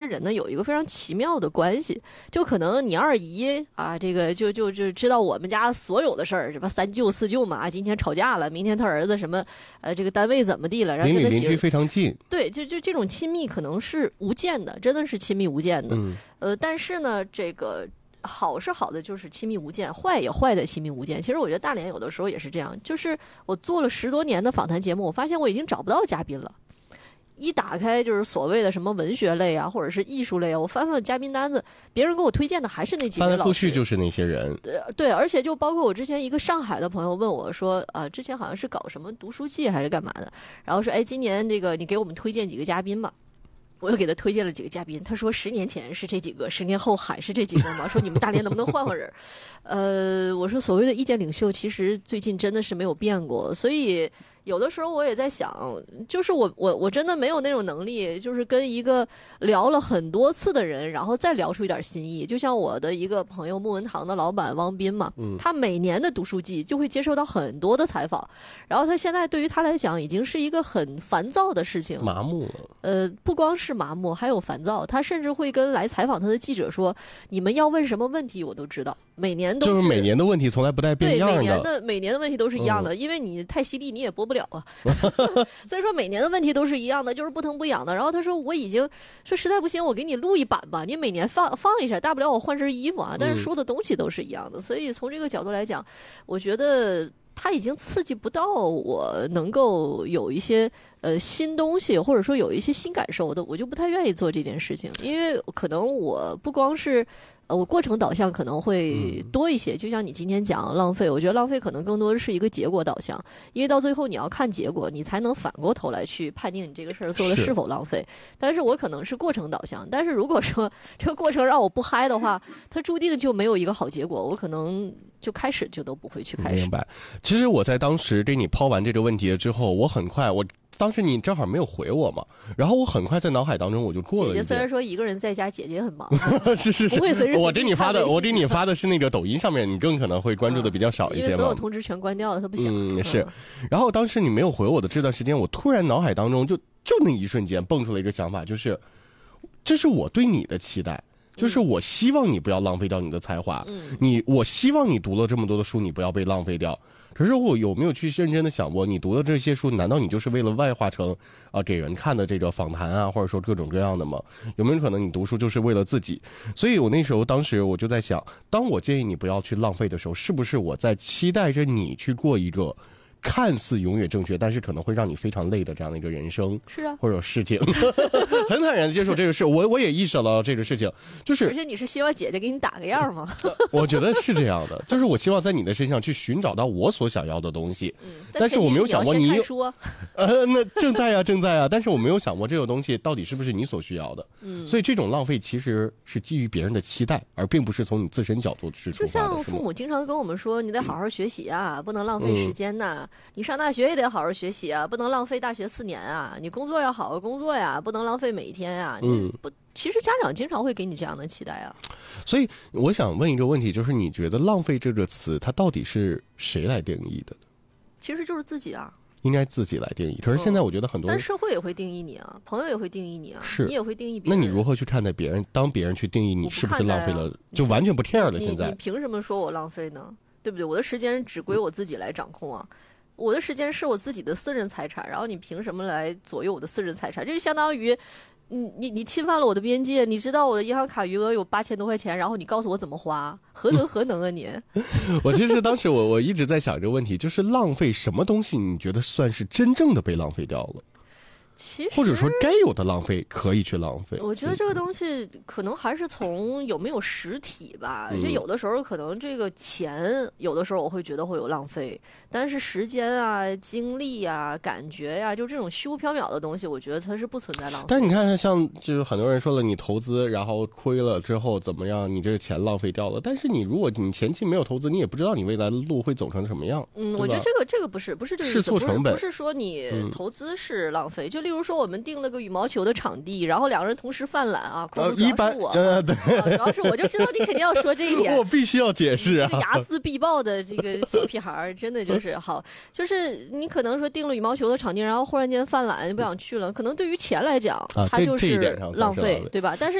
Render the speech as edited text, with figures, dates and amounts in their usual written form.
人呢有一个非常奇妙的关系，就可能你二姨啊，这个就知道我们家所有的事儿，什么三舅四舅嘛，今天吵架了，明天他儿子什么这个单位怎么地了，然后跟他邻居非常近， 对，就这种亲密可能是无间的，真的是亲密无间的。但是呢，这个好是好的，就是亲密无间；坏也坏的亲密无间。其实我觉得大连有的时候也是这样，就是我做了10多年的访谈节目，我发现我已经找不到嘉宾了。一打开就是所谓的什么文学类啊，或者是艺术类啊，我翻翻嘉宾单子，别人给我推荐的还是那几位老师， 翻来覆去就是那些人。 对，而且就包括我之前一个上海的朋友问我说，之前好像是搞什么读书季还是干嘛的，然后说，哎，今年这个你给我们推荐几个嘉宾吧。我又给他推荐了几个嘉宾，他说10年前是这几个，10年后还是这几个吗？说你们大连能不能换人？我说所谓的意见领袖，其实最近真的是没有变过，所以有的时候我也在想，就是我真的没有那种能力，就是跟一个聊了很多次的人，然后再聊出一点新意。就像我的一个朋友木文堂的老板汪斌嘛，他每年的读书季就会接受到很多的采访，然后他现在对于他来讲已经是一个很烦躁的事情， 麻木了。 不光是麻木，还有烦躁。他甚至会跟来采访他的记者说：“你们要问什么问题，我都知道。每年都就是每年的问题从来不带变样的。 对，每年的问题都是一样的，因为你太犀利，你也播不了啊。所以说每年的问题都是一样的，就是不疼不痒的。然后他说我已经说实在不行，我给你录一版吧，你每年放一下，大不了我换身衣服啊。但是说的东西都是一样的，所以从这个角度来讲，我觉得他已经刺激不到我能够有一些新东西，或者说有一些新感受的，我就不太愿意做这件事情，因为可能我不光是。我过程导向可能会多一些，就像你今天讲浪费，我觉得浪费可能更多的是一个结果导向，因为到最后你要看结果，你才能反过头来去判定你这个事儿做的是否浪费。但是我可能是过程导向，但是如果说这个过程让我不嗨的话，它注定就没有一个好结果，我可能就开始就都不会去开始。 明白。其实我在当时给你抛完这个问题之后，当时你正好没有回我嘛，然后我很快在脑海当中我就过了一遍。 姐姐虽然说一个人在家，姐姐很忙， 是， 不会随时我给你发的是那个抖音上面，你更可能会关注的比较少一些嘛。 因为所有通知全关掉了，他不想。 是。然后当时你没有回我的这段时间，我突然脑海当中就那一瞬间蹦出了一个想法，就是这是我对你的期待。就是我希望你不要浪费掉你的才华，我希望你读了这么多的书，你不要被浪费掉。可是我有没有去认真的想过，你读的这些书，难道你就是为了外化成给人看的这个访谈啊，或者说各种各样的吗？有没有可能你读书就是为了自己？所以我当时我就在想，当我建议你不要去浪费的时候，是不是我在期待着你去过一个看似永远正确，但是可能会让你非常累的这样的一个人生， 是啊， 或者事情，很坦然的接受这个事。我也意识到了这个事情，就是而且你是希望姐姐给你打个样吗？ 我觉得是这样的，就是我希望在你的身上去寻找到我所想要的东西，但是我没有想过你说， 那正在啊，但是我没有想过这个东西到底是不是你所需要的，所以这种浪费其实是基于别人的期待，而并不是从你自身角度去出发的。 就像父母经常跟我们说，你得好好学习啊，不能浪费时间呐。你上大学也得好好学习啊，不能浪费大学4年啊！你工作要好好工作呀，不能浪费每一天啊！其实家长经常会给你这样的期待啊。 所以我想问一个问题，就是你觉得浪费这个词，它到底是谁来定义的？ 其实就是自己啊。 应该自己来定义。可是现在我觉得很多， 但社会也会定义你啊，朋友也会定义你啊， 是你也会定义别人。 那你如何去看待别人？当别人去定义你是不是浪费了，就完全不 care 了。现在你凭什么说我浪费呢？对不对？我的时间只归我自己来掌控啊。我的时间是我自己的私人财产，然后你凭什么来左右我的私人财产？这就相当于你侵犯了我的边界，你知道我的银行卡余额有8000多块钱，然后你告诉我怎么花，何德何能啊你？ 我其实当时我一直在想这个问题，就是浪费什么东西你觉得算是真正的被浪费掉了？ 其实或者说该有的浪费可以去浪费。 我觉得这个东西可能还是从有没有实体吧，就有的时候可能这个钱有的时候我会觉得会有浪费，但是时间啊、精力啊、感觉呀、就这种虚无缥缈的东西，我觉得它是不存在浪费。 但是你看像就是很多人说了，你投资然后亏了之后怎么样，你这个钱浪费掉了，但是如果你前期没有投资，你也不知道你未来的路会走成什么样。 我觉得这个不是这个意思， 试错成本不是说你投资是浪费，就例如说我们定了个羽毛球的场地，然后2个人同时犯懒啊， 一般对，主要是我就知道你肯定要说这一点， 我必须要解释啊， 睚眦必报的这个小屁孩真的就是好，就是你可能说定了羽毛球的场地，然后忽然间犯懒就不想去了，可能对于钱来讲，它就是浪费，对吧？但是